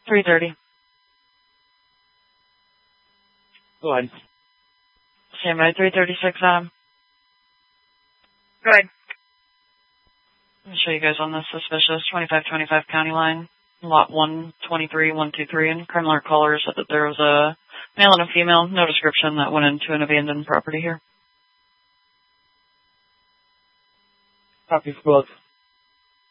3:30. Go ahead. Stand by 336, Adam. Go ahead. I'll show you guys on this suspicious 2525 county line, lot 123-123, and crime alert caller said that there was a male and a female, no description, that went into an abandoned property here. Copy for both.